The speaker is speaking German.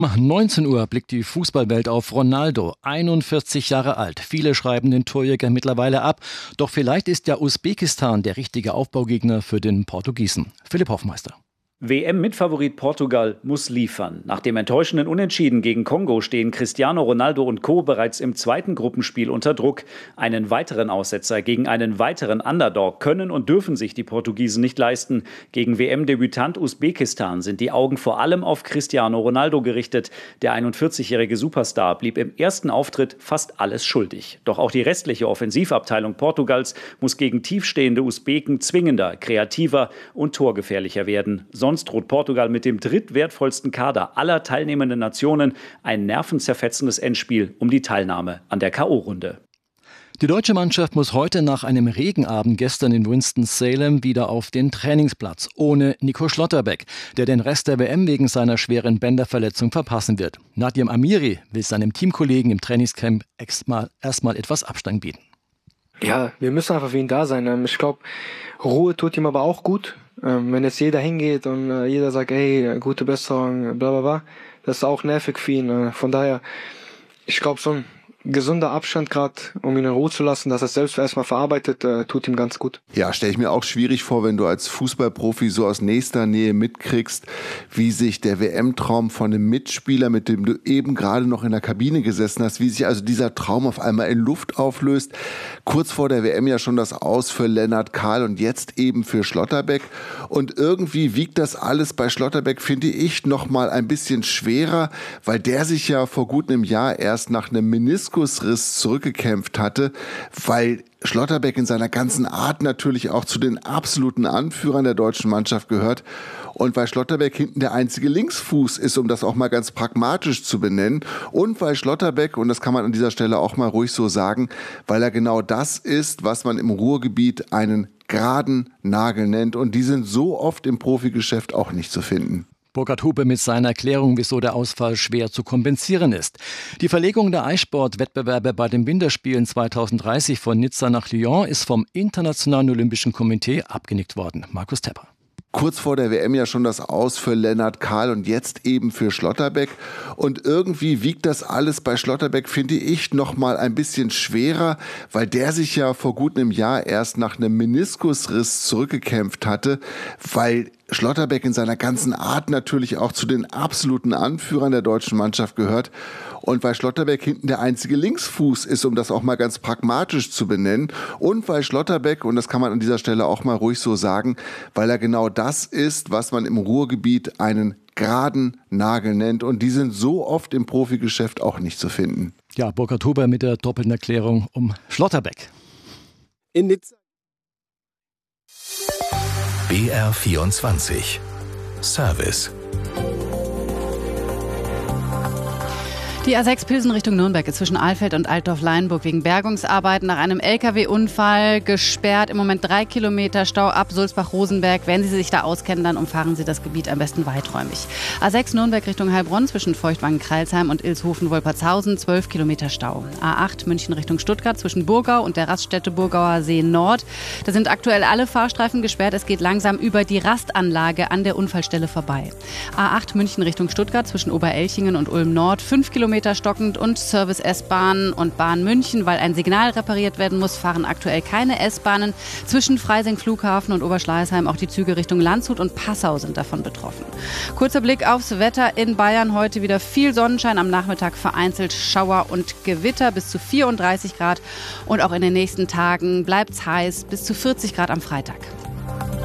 19 Uhr blickt die Fußballwelt auf Ronaldo, 41 Jahre alt. Viele schreiben den Torjäger mittlerweile ab. Doch vielleicht ist ja Usbekistan der richtige Aufbaugegner für den Portugiesen. Philipp Hoffmeister. WM-Mitfavorit Portugal muss liefern. Nach dem enttäuschenden Unentschieden gegen Kongo stehen Cristiano Ronaldo und Co. bereits im zweiten Gruppenspiel unter Druck. Einen weiteren Aussetzer gegen einen weiteren Underdog können und dürfen sich die Portugiesen nicht leisten. Gegen WM-Debütant Usbekistan sind die Augen vor allem auf Cristiano Ronaldo gerichtet. Der 41-jährige Superstar blieb im ersten Auftritt fast alles schuldig. Doch auch die restliche Offensivabteilung Portugals muss gegen tiefstehende Usbeken zwingender, kreativer und torgefährlicher werden. Sonst droht Portugal mit dem drittwertvollsten Kader aller teilnehmenden Nationen ein nervenzerfetzendes Endspiel um die Teilnahme an der K.O.-Runde. Die deutsche Mannschaft muss heute nach einem Regenabend gestern in Winston-Salem wieder auf den Trainingsplatz, ohne Nico Schlotterbeck, der den Rest der WM wegen seiner schweren Bänderverletzung verpassen wird. Nadim Amiri will seinem Teamkollegen im Trainingscamp erstmal etwas Abstand bieten. Ja, wir müssen einfach für ihn da sein. Ich glaube, Ruhe tut ihm aber auch gut. Wenn jetzt jeder hingeht und jeder sagt, hey, gute Besserung, bla bla bla, das ist auch nervig für ihn. Von daher, ich glaube schon, gesunder Abstand gerade, um ihn in Ruhe zu lassen, dass er es selbst erstmal verarbeitet, tut ihm ganz gut. Ja, stelle ich mir auch schwierig vor, wenn du als Fußballprofi so aus nächster Nähe mitkriegst, wie sich der WM-Traum von einem Mitspieler, mit dem du eben gerade noch in der Kabine gesessen hast, wie sich also dieser Traum auf einmal in Luft auflöst. Kurz vor der WM ja schon das Aus für Lennart Kahl und jetzt eben für Schlotterbeck. Und irgendwie wiegt das alles bei Schlotterbeck, finde ich, noch mal ein bisschen schwerer, weil der sich ja vor gut einem Jahr erst nach einem Meniskusriss zurückgekämpft hatte, weil Schlotterbeck in seiner ganzen Art natürlich auch zu den absoluten Anführern der deutschen Mannschaft gehört und weil Schlotterbeck hinten der einzige Linksfuß ist, um das auch mal ganz pragmatisch zu benennen, und weil Schlotterbeck, und das kann man an dieser Stelle auch mal ruhig so sagen, weil er genau das ist, was man im Ruhrgebiet einen geraden Nagel nennt, und die sind so oft im Profigeschäft auch nicht zu finden. Burkhard Hupe mit seiner Erklärung, wieso der Ausfall schwer zu kompensieren ist. Die Verlegung der Eissportwettbewerbe bei den Winterspielen 2030 von Nizza nach Lyon ist vom Internationalen Olympischen Komitee abgenickt worden. Markus Tepper. Kurz vor der WM ja schon das Aus für Lennart Kahl und jetzt eben für Schlotterbeck. Und irgendwie wiegt das alles bei Schlotterbeck, finde ich, noch mal ein bisschen schwerer, weil der sich ja vor gut einem Jahr erst nach einem Meniskusriss zurückgekämpft hatte, weil Schlotterbeck in seiner ganzen Art natürlich auch zu den absoluten Anführern der deutschen Mannschaft gehört und weil Schlotterbeck hinten der einzige Linksfuß ist, um das auch mal ganz pragmatisch zu benennen, und weil Schlotterbeck, und das kann man an dieser Stelle auch mal ruhig so sagen, weil er genau das ist, was man im Ruhrgebiet einen geraden Nagel nennt, und die sind so oft im Profigeschäft auch nicht zu finden. Ja, Burkhard Huber mit der doppelten Erklärung um Schlotterbeck. In Nizza. BR24 Service. Die A6 Pilsen Richtung Nürnberg ist zwischen Alfeld und Altdorf-Leienburg wegen Bergungsarbeiten nach einem LKW-Unfall gesperrt. Im Moment 3 Kilometer Stau ab Sulzbach-Rosenberg. Wenn Sie sich da auskennen, dann umfahren Sie das Gebiet am besten weiträumig. A6 Nürnberg Richtung Heilbronn zwischen Feuchtwangen-Kreilsheim und Ilshofen-Wolpertshausen 12 Kilometer Stau. A8 München Richtung Stuttgart zwischen Burgau und der Raststätte Burgauer See Nord. Da sind aktuell alle Fahrstreifen gesperrt. Es geht langsam über die Rastanlage an der Unfallstelle vorbei. A8 München Richtung Stuttgart zwischen Oberelchingen und Ulm Nord 5 Kilometer stockend, und Service S-Bahn und Bahn München, weil ein Signal repariert werden muss, fahren aktuell keine S-Bahnen. Zwischen Freising Flughafen und Oberschleißheim auch die Züge Richtung Landshut und Passau sind davon betroffen. Kurzer Blick aufs Wetter in Bayern. Heute wieder viel Sonnenschein, am Nachmittag vereinzelt Schauer und Gewitter bis zu 34 Grad. Und auch in den nächsten Tagen bleibt es heiß, bis zu 40 Grad am Freitag.